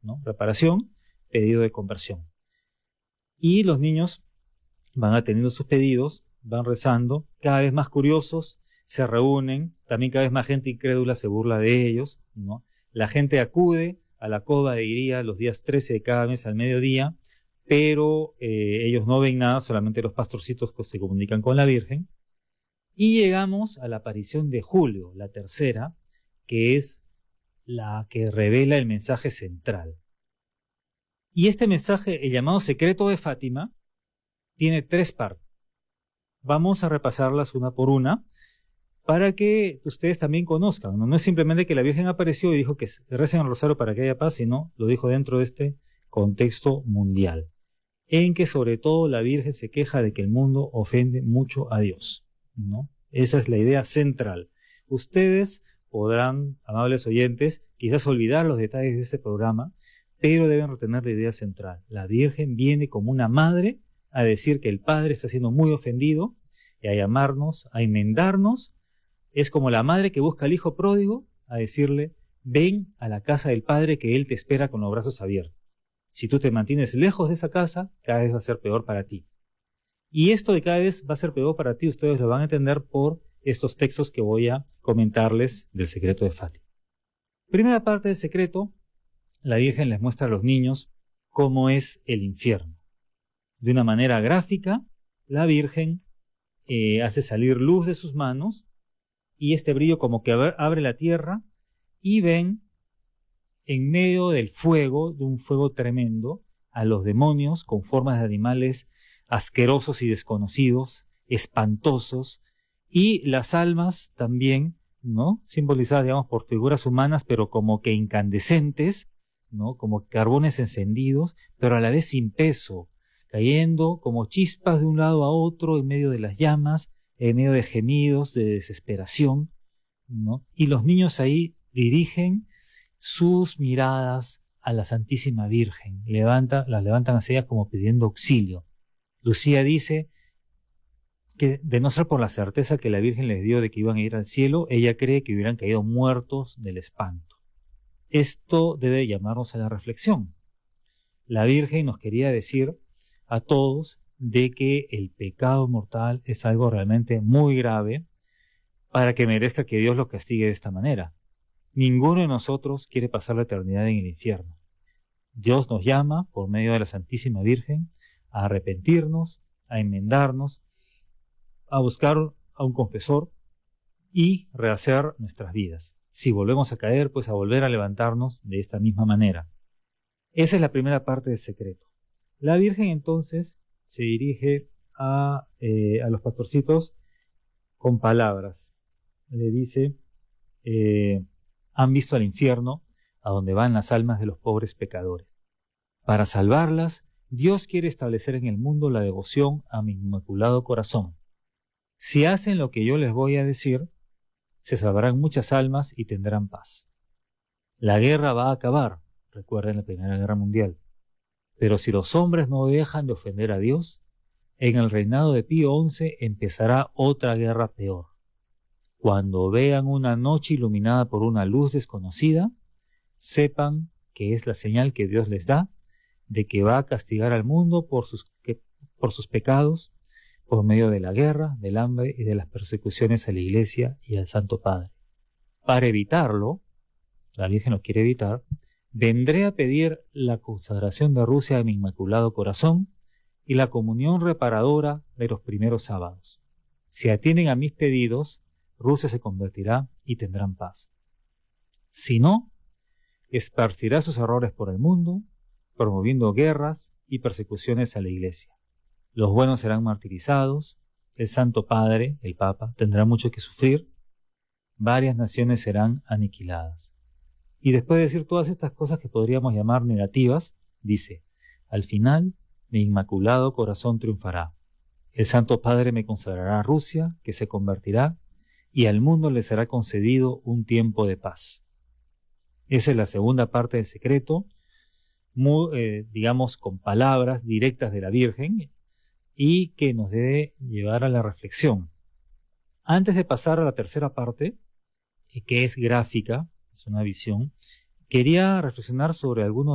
¿no? Reparación, pedido de conversión. Y los niños van atendiendo sus pedidos, van rezando, cada vez más curiosos, se reúnen, también cada vez más gente incrédula se burla de ellos, ¿no? La gente acude a la cova de Iría los días 13 de cada mes al mediodía, pero ellos no ven nada, solamente los pastorcitos que se comunican con la Virgen. Y llegamos a la aparición de Julio, la tercera, que es la que revela el mensaje central. Y este mensaje, el llamado secreto de Fátima, tiene 3 partes. Vamos a repasarlas una por una para que ustedes también conozcan. No es simplemente que la Virgen apareció y dijo que recen el rosario para que haya paz, sino lo dijo dentro de este contexto mundial, en que sobre todo la Virgen se queja de que el mundo ofende mucho a Dios, ¿no? Esa es la idea central. Ustedes podrán, amables oyentes, quizás olvidar los detalles de este programa, pero deben retener la idea central. La Virgen viene como una madre a decir que el Padre está siendo muy ofendido y a llamarnos, a enmendarnos. Es como la madre que busca al hijo pródigo a decirle, ven a la casa del Padre que Él te espera con los brazos abiertos. Si tú te mantienes lejos de esa casa, cada vez va a ser peor para ti. Y esto de cada vez va a ser peor para ti, ustedes lo van a entender por estos textos que voy a comentarles del secreto de Fátima. Primera parte del secreto, la Virgen les muestra a los niños cómo es el infierno. De una manera gráfica, la Virgen hace salir luz de sus manos y este brillo como que abre la tierra y ven en medio del fuego, de un fuego tremendo, a los demonios con formas de animales asquerosos y desconocidos, espantosos, y las almas también, ¿no? Simbolizadas, digamos, por figuras humanas, pero como que incandescentes, ¿no? Como carbones encendidos, pero a la vez sin peso, cayendo como chispas de un lado a otro en medio de las llamas, en medio de gemidos, de desesperación, ¿no? Y los niños ahí dirigen sus miradas a la Santísima Virgen, las levantan hacia ella como pidiendo auxilio. Lucía dice que de no ser por la certeza que la Virgen les dio de que iban a ir al cielo, ella cree que hubieran caído muertos del espanto. Esto debe llamarnos a la reflexión. La Virgen nos quería decir a todos de que el pecado mortal es algo realmente muy grave para que merezca que Dios lo castigue de esta manera. Ninguno de nosotros quiere pasar la eternidad en el infierno. Dios nos llama, por medio de la Santísima Virgen, a arrepentirnos, a enmendarnos, a buscar a un confesor y rehacer nuestras vidas. Si volvemos a caer, pues a volver a levantarnos de esta misma manera. Esa es la primera parte del secreto. La Virgen entonces se dirige a los pastorcitos con palabras. Le dice, han visto al infierno, a donde van las almas de los pobres pecadores. Para salvarlas, Dios quiere establecer en el mundo la devoción a mi Inmaculado Corazón. Si hacen lo que yo les voy a decir, se salvarán muchas almas y tendrán paz. La guerra va a acabar, recuerden la Primera Guerra Mundial. Pero si los hombres no dejan de ofender a Dios, en el reinado de Pío XI empezará otra guerra peor. Cuando vean una noche iluminada por una luz desconocida, sepan que es la señal que Dios les da de que va a castigar al mundo por sus pecados, por medio de la guerra, del hambre y de las persecuciones a la Iglesia y al Santo Padre. Para evitarlo, la Virgen lo quiere evitar, vendré a pedir la consagración de Rusia a mi Inmaculado Corazón y la comunión reparadora de los primeros sábados. Si atienden a mis pedidos, Rusia se convertirá y tendrán paz. Si no, esparcirá sus errores por el mundo, promoviendo guerras y persecuciones a la Iglesia. Los buenos serán martirizados, el Santo Padre, el Papa, tendrá mucho que sufrir, varias naciones serán aniquiladas. Y después de decir todas estas cosas que podríamos llamar negativas, dice, al final, mi Inmaculado Corazón triunfará. El Santo Padre me consagrará a Rusia, que se convertirá, y al mundo le será concedido un tiempo de paz. Esa es la segunda parte del secreto, digamos con palabras directas de la Virgen, y que nos debe llevar a la reflexión. Antes de pasar a la tercera parte, que es gráfica, es una visión, quería reflexionar sobre algunos